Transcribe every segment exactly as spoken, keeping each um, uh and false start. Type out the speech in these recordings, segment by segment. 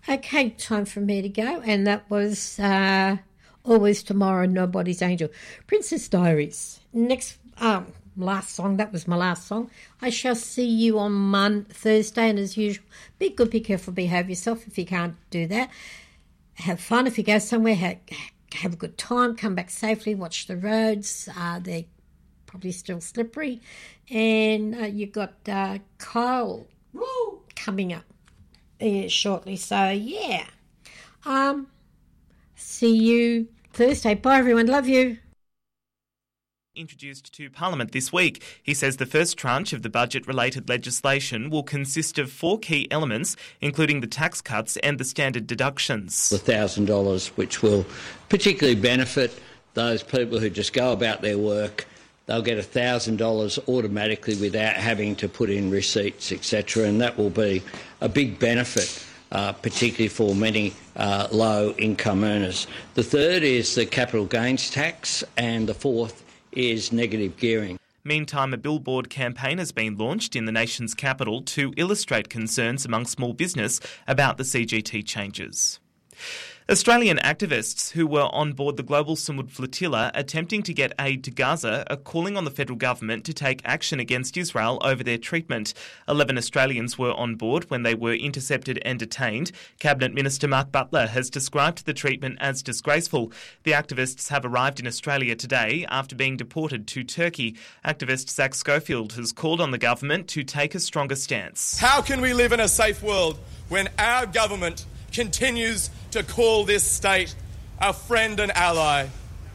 Okay, time for me to go, and that was uh, Always Tomorrow, Nobody's Angel. Princess Diaries. Next, um, last song, that was my last song. I shall see you on Mon- Thursday, and as usual, be good, be careful, behave yourself if you can't do that. Have fun if you go somewhere, have, have a good time, come back safely, watch the roads, uh, they're probably still slippery, and uh, you've got uh, Kyle Woo! coming up uh, shortly, so yeah. Um, see you Thursday. Bye everyone, love you. Introduced to Parliament this week. He says the first tranche of the budget-related legislation will consist of four key elements, including the tax cuts and the standard deductions. The one thousand dollars, which will particularly benefit those people who just go about their work. They'll get one thousand dollars automatically without having to put in receipts, et cetera, and that will be a big benefit, uh, particularly for many uh, low-income earners. The third is the capital gains tax, and the fourth is negative gearing. Meantime, a billboard campaign has been launched in the nation's capital to illustrate concerns among small business about the C G T changes. Australian activists who were on board the Global Samud flotilla attempting to get aid to Gaza are calling on the federal government to take action against Israel over their treatment. Eleven Australians were on board when they were intercepted and detained. Cabinet Minister Mark Butler has described the treatment as disgraceful. The activists have arrived in Australia today after being deported to Turkey. Activist Zach Schofield has called on the government to take a stronger stance. How can we live in a safe world when our government continues to call this state a friend and ally?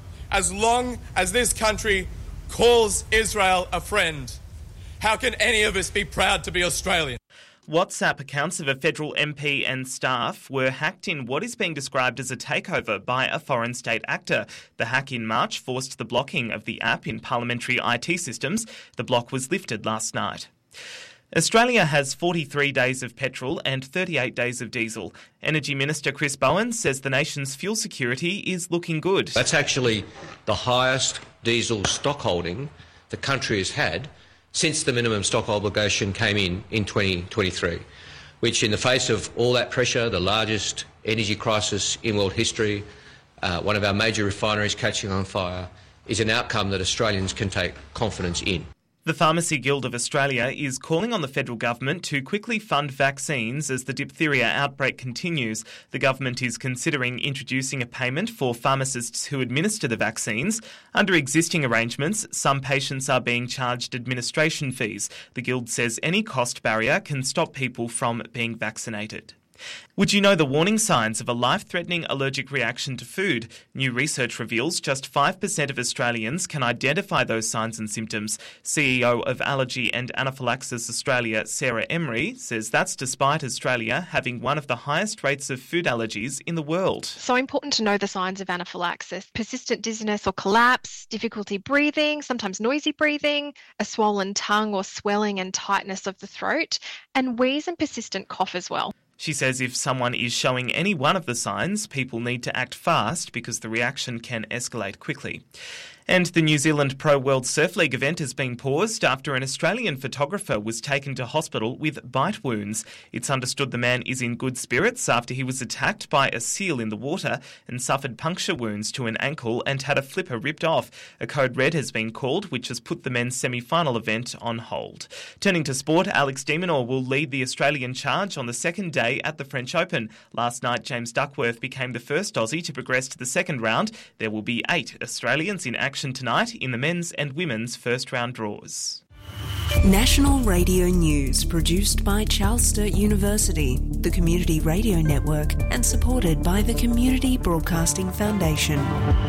As long as this country calls Israel a friend, how can any of us be proud to be Australian? WhatsApp accounts of a federal M P and staff were hacked in what is being described as a takeover by a foreign state actor. The hack in March forced the blocking of the app in parliamentary I T systems. The block was lifted last night. Australia has forty-three days of petrol and thirty-eight days of diesel. Energy Minister Chris Bowen says the nation's fuel security is looking good. That's actually the highest diesel stock holding the country has had since the minimum stock obligation came in in twenty twenty-three, which in the face of all that pressure, the largest energy crisis in world history, uh, one of our major refineries catching on fire, is an outcome that Australians can take confidence in. The Pharmacy Guild of Australia is calling on the federal government to quickly fund vaccines as the diphtheria outbreak continues. The government is considering introducing a payment for pharmacists who administer the vaccines. Under existing arrangements, some patients are being charged administration fees. The Guild says any cost barrier can stop people from being vaccinated. Would you know the warning signs of a life-threatening allergic reaction to food? New research reveals just five percent of Australians can identify those signs and symptoms. C E O of Allergy and Anaphylaxis Australia, Sarah Emery, says that's despite Australia having one of the highest rates of food allergies in the world. So important to know the signs of anaphylaxis: persistent dizziness or collapse, difficulty breathing, sometimes noisy breathing, a swollen tongue or swelling and tightness of the throat, and wheeze and persistent cough as well. She says if someone is showing any one of the signs, people need to act fast because the reaction can escalate quickly. And the New Zealand Pro World Surf League event has been paused after an Australian photographer was taken to hospital with bite wounds. It's understood the man is in good spirits after he was attacked by a seal in the water and suffered puncture wounds to an ankle and had a flipper ripped off. A code red has been called, which has put the men's semi-final event on hold. Turning to sport, Alex de Minaur will lead the Australian charge on the second day at the French Open. Last night, James Duckworth became the first Aussie to progress to the second round. There will be eight Australians in action tonight in the men's and women's first round draws. National Radio News, produced by Charles Sturt University, the Community Radio Network, and supported by the Community Broadcasting Foundation.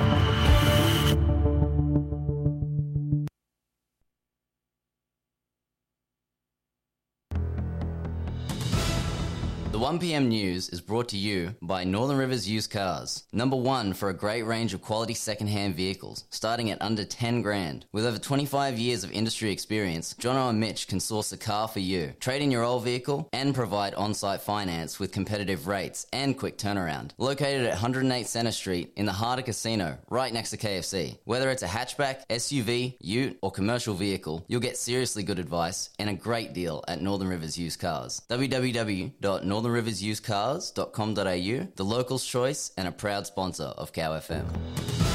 The one p m News is brought to you by Northern Rivers Used Cars. Number one for a great range of quality second-hand vehicles, starting at under ten grand. With over twenty-five years of industry experience, Jono and Mitch can source a car for you, trade in your old vehicle, and provide on-site finance with competitive rates and quick turnaround. Located at one oh eight Centre Street in the heart of Casino, right next to K F C. Whether it's a hatchback, S U V, ute, or commercial vehicle, you'll get seriously good advice and a great deal at Northern Rivers Used Cars. w w w dot northern northern rivers used cars dot com dot a u, the local's choice and a proud sponsor of Cow F M.